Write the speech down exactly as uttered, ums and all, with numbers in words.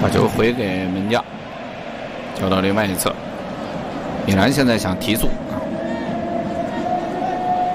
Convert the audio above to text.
把球回给门将，交到另外一侧。米兰现在想提速啊。